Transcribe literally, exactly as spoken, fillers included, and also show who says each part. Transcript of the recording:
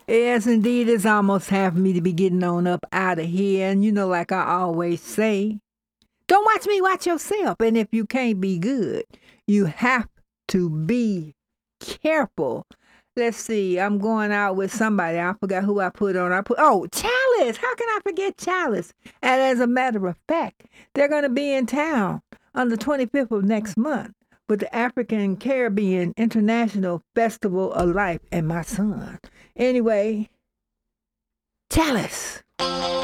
Speaker 1: Yes, indeed, it's almost half me to be getting on up out of here. And you know, like I always say, don't watch me, watch yourself. And if you can't be good, you have to be careful. Let's see, I'm going out with somebody. I forgot who I put on. I put, oh, Chalice. How can I forget Chalice? And as a matter of fact, they're going to be in town on the twenty-fifth of next month with the African Caribbean International Festival of Life and my son. Anyway, Chalice.